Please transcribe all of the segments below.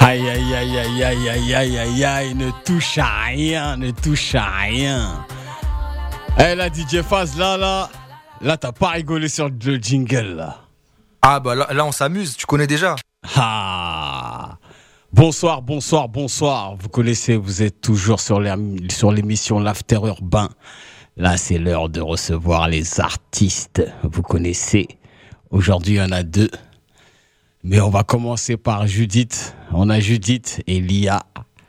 Aïe, aïe, aïe, aïe, aïe, aïe, aïe, aïe, aïe, ne touche à rien, ne touche à rien. Eh là, DJ Faz, là, t'as pas rigolé sur le jingle, là. Ah bah là on s'amuse, tu connais déjà. Ah. Bonsoir. Vous connaissez, vous êtes toujours sur l'émission L'After Urbain. Là, c'est l'heure de recevoir les artistes. Vous connaissez. Aujourd'hui, il y en a deux. Mais on va commencer par Judith. On a Judith et Lia.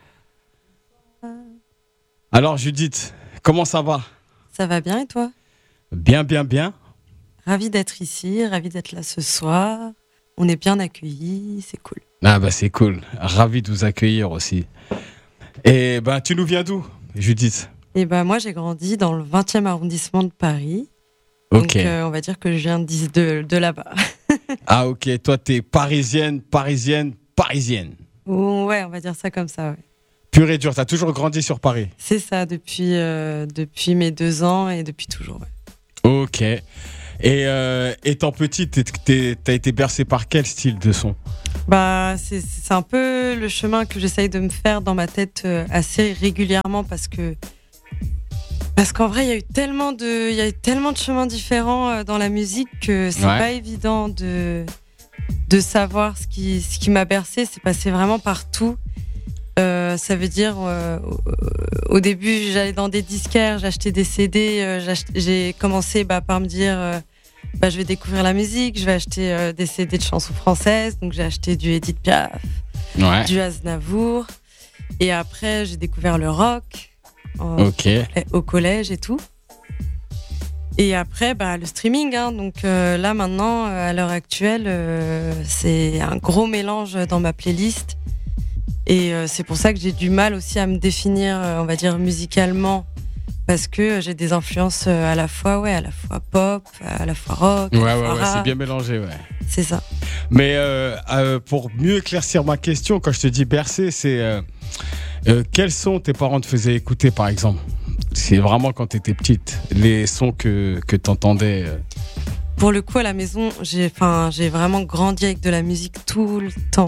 Alors Judith, comment ça va ? Ça va bien et toi ? Bien. Ravi d'être ici, ravi d'être là ce soir. On est bien accueillis, c'est cool. Ah bah c'est cool. Ravi de vous accueillir aussi. Et bah tu nous viens d'où, Judith ? Et bah moi j'ai grandi dans le 20e arrondissement de Paris. Ok. Donc on va dire que je viens de là-bas. Ah ok, toi t'es parisienne. Ouais, on va dire ça comme ça, ouais. Pur et dur, t'as toujours grandi sur Paris ? C'est ça, depuis mes 2 ans et depuis toujours, ouais. Ok. Et étant petite, t'as été bercée par quel style de son ? Bah c'est un peu le chemin que j'essaye de me faire dans ma tête assez régulièrement parce qu'en vrai il y a eu tellement de chemins différents dans la musique que c'est pas évident de savoir ce qui m'a bercé. C'est passé vraiment partout. Ça veut dire au début j'allais dans des disquaires, j'achetais des CD, j'ai commencé par me dire je vais découvrir la musique, je vais acheter des CD de chansons françaises, donc j'ai acheté du Edith Piaf, du Aznavour, et après j'ai découvert le rock au collège et tout. Et après le streaming, donc là maintenant à l'heure actuelle c'est un gros mélange dans ma playlist. Et c'est pour ça que j'ai du mal aussi à me définir, on va dire, musicalement, parce que j'ai des influences à la fois pop, à la fois rock. Ouais, c'est bien mélangé, ouais. C'est ça. Mais pour mieux éclaircir ma question, quand je te dis bercer, c'est quels sons tes parents te faisaient écouter, par exemple ? C'est vraiment quand t'étais petite, les sons que t'entendais. Pour le coup, à la maison, j'ai vraiment grandi avec de la musique tout le temps.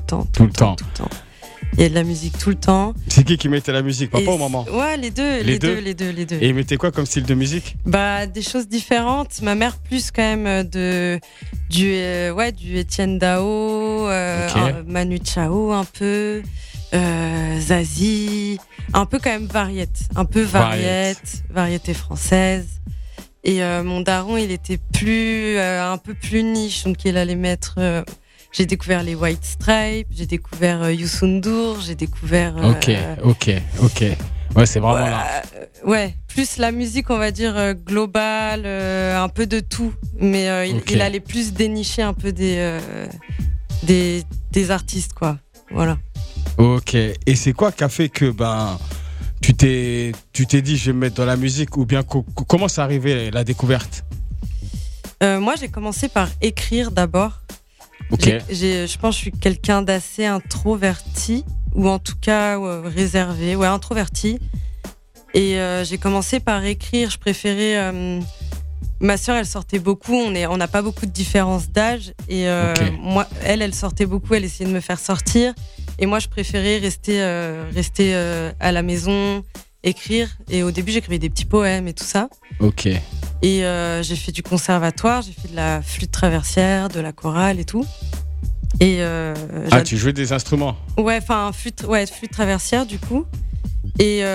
Il y a de la musique tout le temps. C'est qui mettait la musique, papa ou maman ? Ouais, les deux. Et ils mettaient quoi comme style de musique ? Des choses différentes. Ma mère plus quand même du Étienne Dao, Manu Chao un peu, Zazie, un peu quand même variété française. Et mon daron, il était un peu plus niche, donc il allait mettre. J'ai découvert les White Stripes, j'ai découvert Youssou N'Dour, j'ai découvert. Ok. Ouais, c'est vraiment là. Ouais, plus la musique, on va dire globale, un peu de tout, mais il allait plus dénicher un peu des artistes, quoi. Voilà. Ok. Et c'est quoi qui a fait que tu t'es dit je vais me mettre dans la musique, ou bien comment c'est arrivé la découverte ? Moi, j'ai commencé par écrire d'abord. Ok. Je pense que je suis quelqu'un d'assez introverti, ou en tout cas réservé, introverti. Et j'ai commencé par écrire. Je préférais. Ma sœur, elle sortait beaucoup. On n'a pas beaucoup de différence d'âge. Et moi, elle sortait beaucoup. Elle essayait de me faire sortir. Et moi, je préférais rester à la maison, écrire. Et au début, j'écrivais des petits poèmes et tout ça. Ok. Et j'ai fait du conservatoire, j'ai fait de la flûte traversière, de la chorale et tout. Et tu jouais des instruments ? Ouais, flûte traversière du coup. Et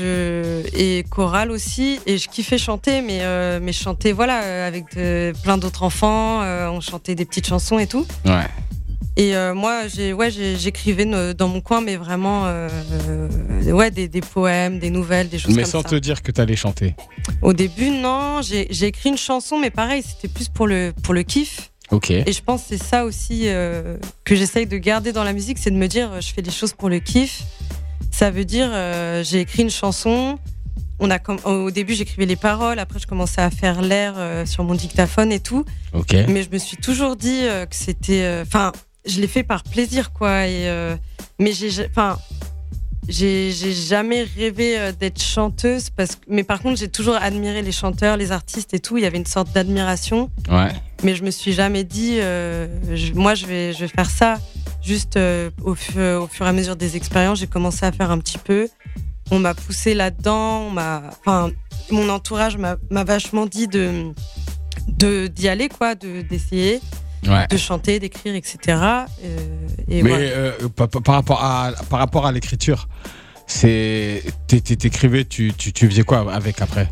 chorale aussi. Et je kiffais chanter, mais je chantais avec plein d'autres enfants. On chantait des petites chansons et tout. Ouais. Et moi, j'écrivais dans mon coin, mais vraiment, des poèmes, des nouvelles, des choses comme ça. Mais sans te dire que t'allais chanter. Au début, non. J'ai écrit une chanson, mais pareil, c'était plus pour le kiff. Ok. Et je pense que c'est ça aussi que j'essaye de garder dans la musique, c'est de me dire, je fais des choses pour le kiff. Ça veut dire, j'ai écrit une chanson. Au début, j'écrivais les paroles. Après, je commençais à faire l'air sur mon dictaphone et tout. Ok. Mais je me suis toujours dit que c'était, je l'ai fait par plaisir, quoi. Mais j'ai jamais rêvé d'être chanteuse mais par contre, j'ai toujours admiré les chanteurs, les artistes et tout. Il y avait une sorte d'admiration. Ouais. Mais je me suis jamais dit, moi, je vais faire ça. Juste au fur et à mesure des expériences, j'ai commencé à faire un petit peu. On m'a poussé là-dedans. Mon entourage m'a vachement dit d'y aller, quoi, d'essayer, de chanter, d'écrire, etc. Mais voilà. Par rapport à l'écriture, t'écrivais, tu faisais quoi avec après?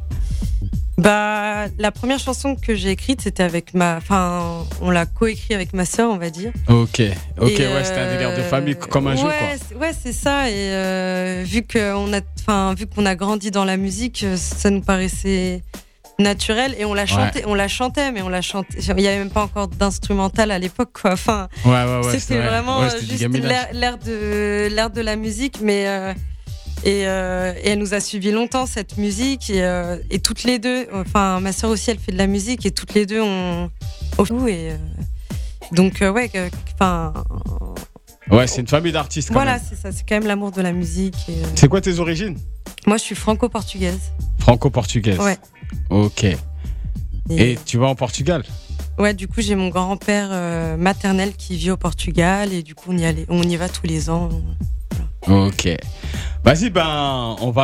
La première chanson que j'ai écrite, c'était on l'a coécrit avec ma sœur, on va dire. Ok, c'était un délire de famille comme un jeu, quoi. Ouais, c'est ça. Et vu qu'on a grandi dans la musique, ça nous paraissait naturel et on la chantait, mais il y avait même pas encore d'instrumental à l'époque, quoi. C'était vraiment juste l'air de la musique, mais et elle nous a suivi longtemps, cette musique, et toutes les deux, ma sœur aussi, elle fait de la musique, et toutes les deux c'est une famille d'artistes, voilà, c'est ça, c'est quand même l'amour de la musique. C'est quoi tes origines? Moi, je suis franco-portugaise. Franco-portugaise. Ouais. Ok. Et tu vas en Portugal? Ouais, du coup, j'ai mon grand-père maternel qui vit au Portugal, et du coup, on y va tous les ans. Ok. Vas-y, on va